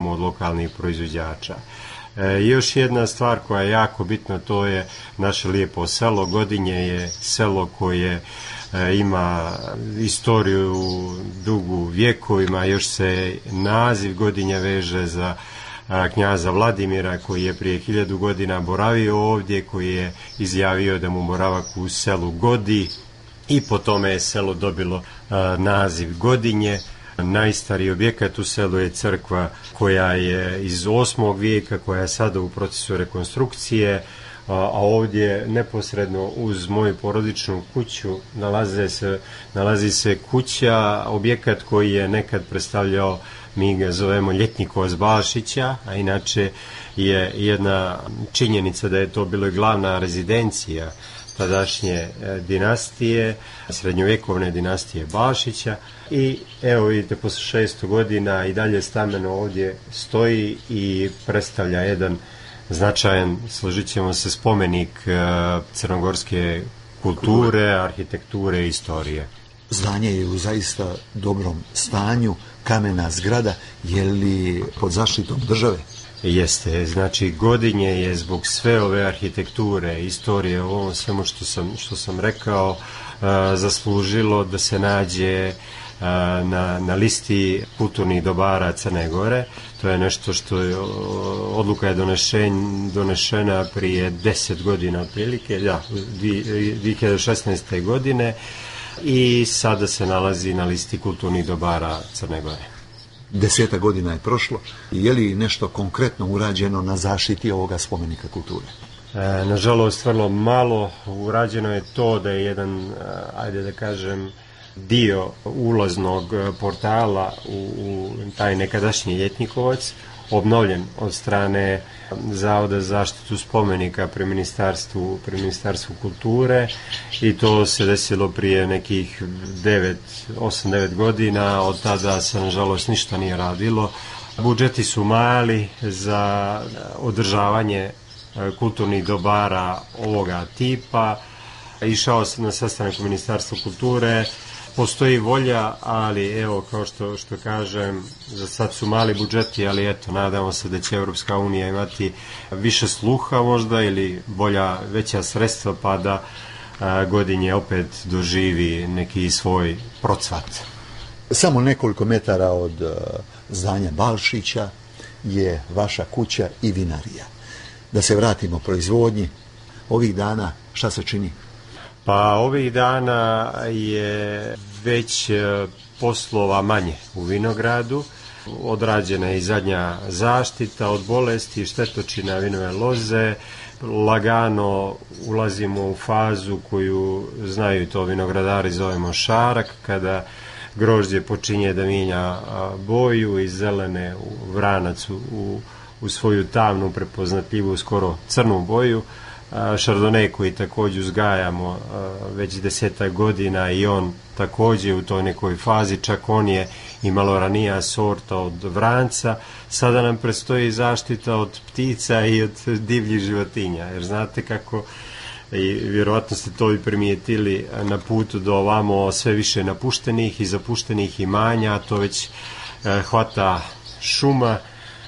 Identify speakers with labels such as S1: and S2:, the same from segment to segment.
S1: kupujemo od lokalnih proizvođača. Još jedna stvar koja je jako bitna, to je naše lijepo selo. Godinje je selo koje ima istoriju dugu vjekovima, još se naziv Godinja veže za knjaza Vladimira koji je prije 1000 godina boravio ovdje, koji je izjavio da mu boravak u selu godi i po tome je selo dobilo naziv Godinje. Najstariji objekat u selu je crkva koja je iz 8. vijeka, koja je sada u procesu rekonstrukcije, a ovdje neposredno uz moju porodičnu kuću nalazi se kuća, objekat koji je nekad predstavljao, mi ga zovemo Ljetni koz Balšića, a inače je jedna činjenica da je to bilo i glavna rezidencija tadašnje dinastije, srednjovjekovne dinastije Balšića. I evo vidite, posle 600 godina i dalje stameno ovdje stoji i predstavlja jedan značajan, složit ćemo se, spomenik crnogorske kulture, arhitekture i istorije.
S2: Zdanje je u zaista dobrom stanju, kamena zgrada, je li pod zaštitom države?
S1: Jeste, znači Godinje je zbog sve ove arhitekture, istorije, ovo svemu što sam rekao, zaslužilo da se nađe na listi kulturnih dobara Crne Gore. To je nešto što je, odluka je donešena prije 10 godina otprilike, 2016. godine, i sada se nalazi na listi kulturnih dobara Crne Gore.
S2: 10 godina je prošlo. Je li nešto konkretno urađeno na zaštiti ovoga spomenika kulture?
S1: Nažalost, vrlo malo. Urađeno je to da je jedan, ajde da kažem, dio ulaznog portala u taj nekadašnji Ljetnikovac obnovljen od strane Zavoda za zaštitu spomenika pri Ministarstvu kulture, i to se desilo prije nekih 8-9 godina. Od tada se nažalost ništa nije radilo. Budžeti su mali za održavanje kulturnih dobara ovoga tipa. Išao sam na sastanak u Ministarstvu kulture, postoji volja, ali evo, kao što kažem, za sad su mali budžeti, ali eto, nadamo se da će Europska unija imati više sluha možda, ili veća sredstva, pa da Godinje opet doživi neki svoj procvat.
S2: Samo nekoliko metara od zdanja Balšića je vaša kuća i vinarija. Da se vratimo proizvodnji, ovih dana šta se čini?
S1: Pa ovih dana je već poslova manje u vinogradu. Odrađena je i zadnja zaštita od bolesti, štetočina vinove loze. Lagano ulazimo u fazu koju znaju to vinogradari, zovemo šarak, kada grožđe počinje da mijenja boju iz zelene u vranac u svoju tamnu, prepoznatljivu, skoro crnu boju. Šardone koji također uzgajamo već 10 godina, i on također u toj nekoj fazi, čak on je i malo ranija sorta od vranca. Sada nam predstoji zaštita od ptica i od divljih životinja, jer znate kako, i vjerojatno ste to i primijetili na putu do ovamo, sve više napuštenih i zapuštenih imanja, to već hvata šuma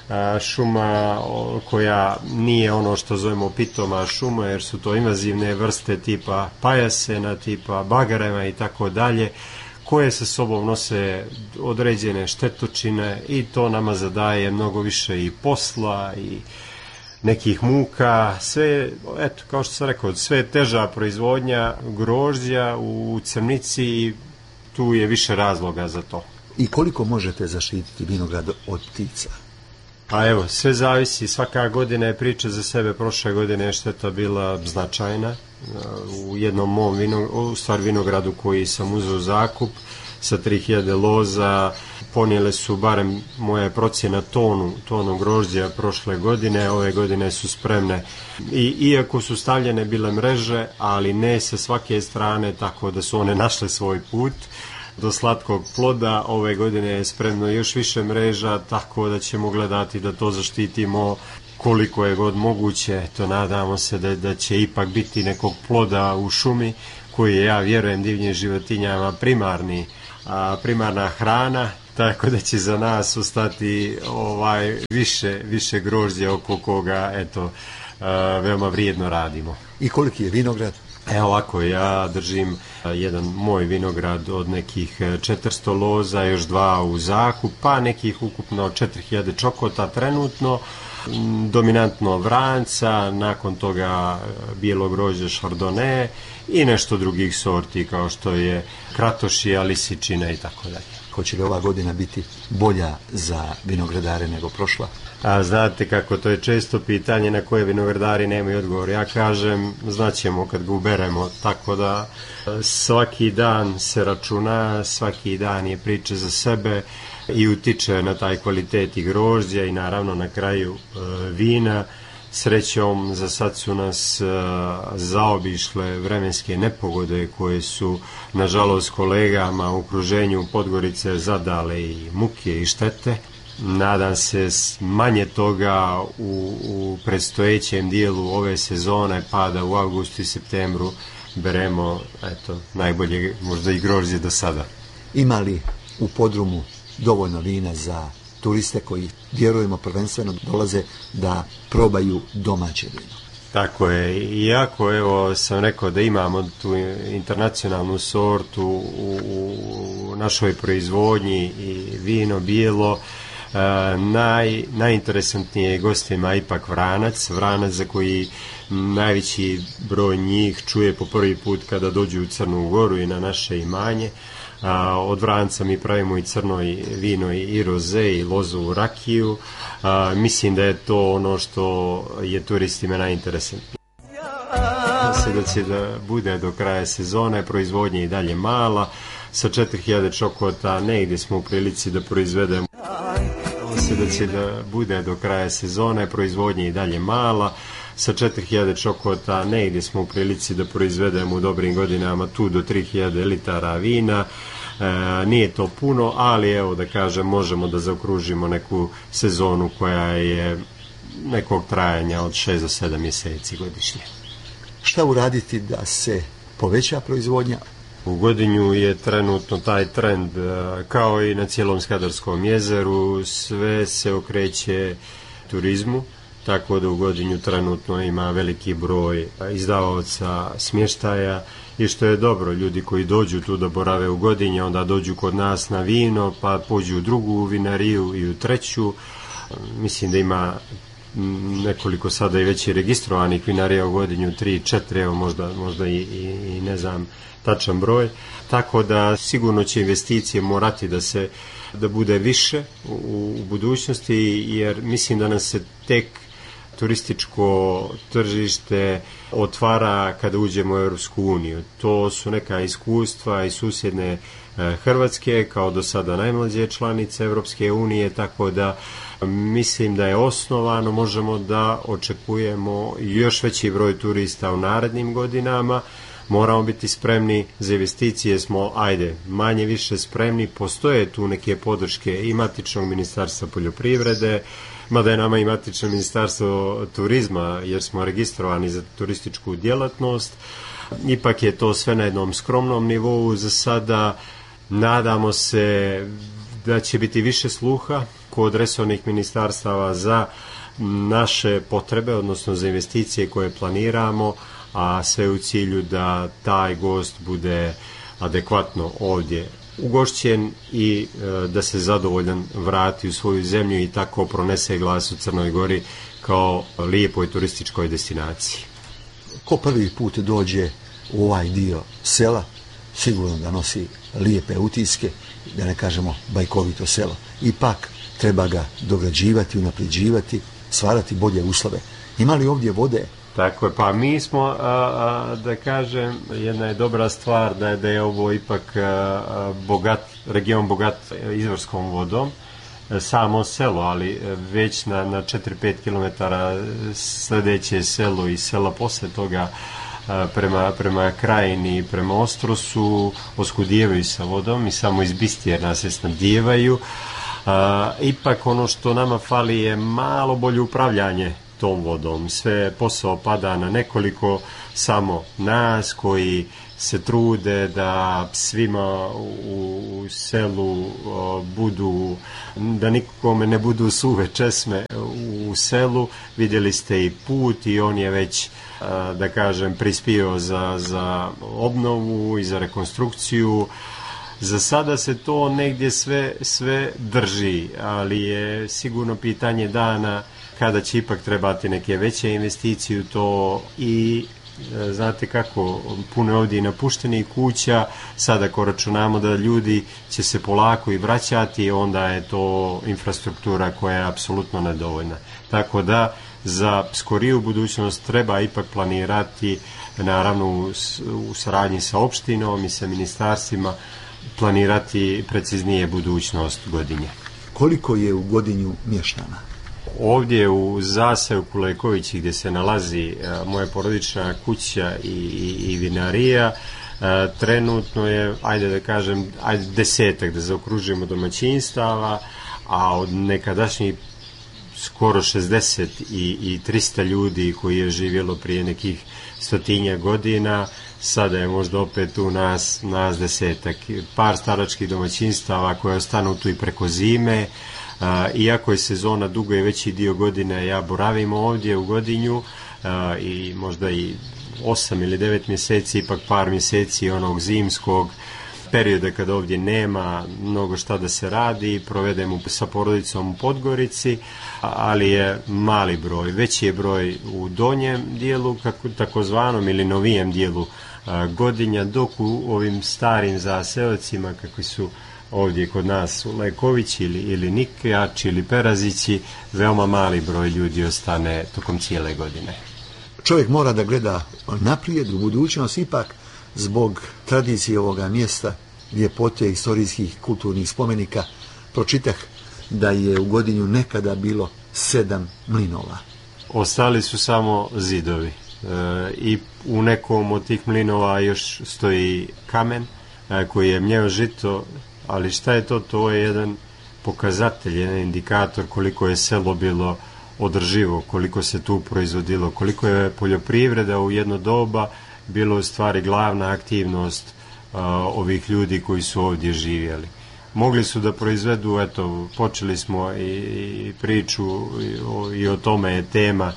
S1: koja nije ono što zovemo pitoma šuma, jer su to invazivne vrste tipa pajasena, tipa bagarema i tako dalje, koje sa sobom nose određene štetočine, i to nama zadaje mnogo više i posla i nekih muka. Sve, eto, kao što sam rekao, sve teža proizvodnja grožđa u Crnici, i tu je više razloga za to.
S2: I koliko možete zaštititi vinograd od ptica?
S1: Pa evo, sve zavisi, svaka godina je priča za sebe. Prošle godine je šteta bila značajna. U jednom mom vinogradu koji sam uzeo zakup sa 3000 loza, ponijele su, barem moja procjena, tonu grožđa prošle godine. Ove godine su spremne, iako su stavljene bile mreže, ali ne sa svake strane, tako da su one našle svoj put do slatkog ploda. Ove godine je spremno još više mreža, tako da ćemo gledati da to zaštitimo koliko je god moguće. To nadamo se da će ipak biti nekog ploda u šumi, koji je, ja vjerujem, divljim životinjama primarna hrana, tako da će za nas ostati više grožđe oko koga eto veoma vrijedno radimo.
S2: I koliki je vinograd?
S1: Evo ovako, ja držim jedan moj vinograd od nekih 400 loza, još 2 u zakup, pa nekih ukupno 4000 čokota trenutno, dominantno vranca, nakon toga bijelo grožđe šardone i nešto drugih sorti kao što je kratošija, lisičina i tako dalje.
S2: Hoće li ova godina biti bolja za vinogradare nego prošla?
S1: A znate kako, to je često pitanje na koje vinogradari nemaju odgovor. Ja kažem, znaćemo kad ga uberemo, tako da svaki dan se računa, svaki dan je priča za sebe i utiče na taj kvalitet i grožđa i naravno na kraju vina. Srećom, za sad su nas zaobišle vremenske nepogode koje su, nažalost, kolegama u okruženju Podgorice zadale i muke i štete. Nadam se manje toga u predstojećem dijelu ove sezone, pa da u avgustu i septembru beremo najbolje možda i grožđe do sada.
S2: Ima li u podrumu dovoljno vina za turiste koji, vjerujemo, prvenstveno dolaze da probaju domaće vino?
S1: Tako je, iako evo sam rekao da imamo tu internacionalnu sortu u našoj proizvodnji i vino bijelo, najinteresantnije je gostima ipak vranac za koji najveći broj njih čuje po prvi put kada dođu u Crnu Goru i na naše imanje. Od vranca mi pravimo i crno vino i roze i lozovu rakiju. Mislim da je to ono što je turistima najinteresantnije. Da će da bude do kraja sezone, proizvodnja i dalje mala, sa 4000 čokota negdje smo u prilici da proizvedemo. Da će da bude do kraja sezone, proizvodnja i dalje mala, sa 4000 čokota negdje smo u prilici da proizvedemo u dobrim godinama tu do 3000 litara vina. Nije to puno, ali evo da kažem, možemo da zaokružimo neku sezonu koja je nekog trajanja od 6 do 7 mjeseci godišnje.
S2: Šta uraditi da se poveća proizvodnja?
S1: U Godinju je trenutno taj trend, kao i na cijelom Skadarskom jezeru, sve se okreće turizmu, tako da u Godinju trenutno ima veliki broj izdavaoca smještaja i što je dobro, ljudi koji dođu tu da borave u Godinje, onda dođu kod nas na vino, pa pođu u drugu vinariju i u treću. Mislim da ima nekoliko sada i već i registrovanih vinarija u Godinju, 3-4, evo možda i ne znam tačan broj, tako da sigurno će investicije morati da bude više u budućnosti, jer mislim da nas se tek turističko tržište otvara kada uđemo u Europsku uniju. To su neka iskustva i susjedne Hrvatske kao do sada najmlađe članice Europske unije, tako da mislim da je osnovano, možemo da očekujemo još veći broj turista u narednim godinama. Moramo biti spremni za investicije, smo manje više spremni, postoje tu neke podrške i matičnog ministarstva poljoprivrede, mada je nama i matično ministarstvo turizma jer smo registrovani za turističku djelatnost. Ipak je to sve na jednom skromnom nivou za sada. Nadamo se da će biti više sluha kod resornih ministarstava za naše potrebe, odnosno za investicije koje planiramo, a sve u cilju da taj gost bude adekvatno ovdje ugošćen i da se zadovoljan vrati u svoju zemlju i tako pronese glas u Crnoj Gori kao lijepoj turističkoj destinaciji.
S2: Ko prvi put dođe u ovaj dio sela, sigurno da nosi lijepe utiske, da ne kažemo bajkovito selo. Ipak treba ga dograđivati, unapređivati, stvarati bolje uslove. Ima li ovdje vode?
S1: Tako je, pa mi smo, da kažem, jedna je dobra stvar da je ovo ipak region bogat izvorskom vodom, samo selo, ali već na 4-5 km sljedeće selo i sela posle toga prema Krajini, prema Ostrosu oskudijevaju sa vodom i samo iz Bistjerna se snabdijevaju. Ipak ono što nama fali je malo bolje upravljanje tom vodom. Sve posao pada na nekoliko samo nas koji se trude da svima u selu budu, da nikome ne budu suve česme u selu. Vidjeli ste i put i on je već, da kažem, prispio za obnovu i za rekonstrukciju. Za sada se to negdje sve drži, ali je sigurno pitanje dana kada će ipak trebati neke veće investicije u to. I znate kako, puno je ovdje i napuštenih kuća, sada ako računamo da ljudi će se polako i vraćati, onda je to infrastruktura koja je apsolutno nedovoljna. Tako da za skoriju budućnost treba ipak planirati, naravno u saradnji sa opštinom i sa ministarstvima, planirati preciznije budućnost Godinje.
S2: Koliko je u Godinju mještana?
S1: Ovdje u zaseoku Lajkovići gdje se nalazi moja porodična kuća i vinarija, trenutno je, ajde da kažem, 10 da zaokružimo domaćinstava, a od nekadašnjih skoro 60 i 300 ljudi koji je živjelo prije nekih 100 godina, sada je možda opet tu nas 10. Par staračkih domaćinstava koje ostanu tu i preko zime. Iako je sezona dugo i veći dio godine, ja boravim ovdje u Godinju i možda i 8 ili 9 mjeseci, ipak par mjeseci onog zimskog perioda kada ovdje nema mnogo šta da se radi, provedem sa porodicom u Podgorici, ali je mali broj. Veći je broj u donjem dijelu, takozvanom ili novijem dijelu Godinja, dok u ovim starim zaseocima kakvi su ovdje kod nas u Lajkovići ili Nikjač ili Perazići, veoma mali broj ljudi ostane tokom cijele godine.
S2: Čovjek mora da gleda naprijed, u budućnost, ipak zbog tradicije ovoga mjesta, ljepote istorijskih kulturnih spomenika, pročitah da je u Godinju nekada bilo 7 mlinova.
S1: Ostali su samo zidovi i u nekom od tih mlinova još stoji kamen koji je mljeo žito. Ali šta je to? To je jedan pokazatelj, jedan indikator koliko je selo bilo održivo, koliko se tu proizvodilo, koliko je poljoprivreda u jedno doba bilo u stvari glavna aktivnost ovih ljudi koji su ovdje živjeli. Mogli su da proizvedu, eto, počeli smo i priču i o tome je tema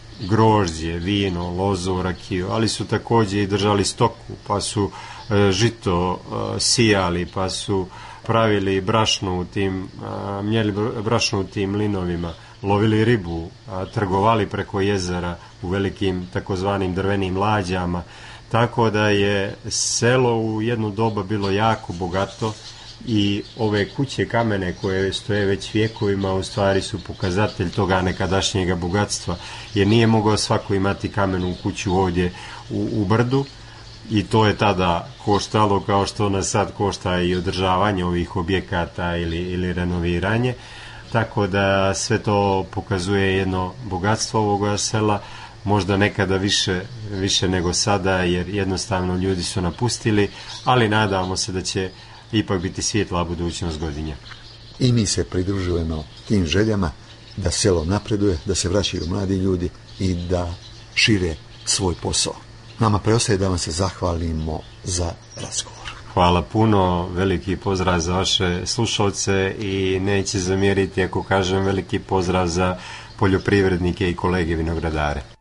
S1: grožđe, vino, lozu, rakiju, ali su također i držali stoku, pa su žito sijali, pa su pravili brašno u tim, mljeli brašno u tim mlinovima, lovili ribu, trgovali preko jezera u velikim takozvanim drvenim lađama, tako da je selo u jedno doba bilo jako bogato i ove kuće kamene koje stoje već vjekovima u stvari su pokazatelj toga nekadašnjega bogatstva, jer nije mogao svako imati kamenu kuću ovdje u brdu. I to je tada koštalo kao što nas sad košta i održavanje ovih objekata ili renoviranje. Tako da sve to pokazuje jedno bogatstvo ovoga sela, možda nekada više nego sada, jer jednostavno ljudi su napustili, ali nadamo se da će ipak biti svjetla budućnost Godinje.
S2: I mi se pridružujemo tim željama da selo napreduje, da se vraćaju mladi ljudi i da šire svoj posao. Nama preostaje da vam se zahvalimo za razgovor.
S1: Hvala puno, veliki pozdrav za vaše slušalce i neće zamjeriti ako kažem veliki pozdrav za poljoprivrednike i kolege vinogradare.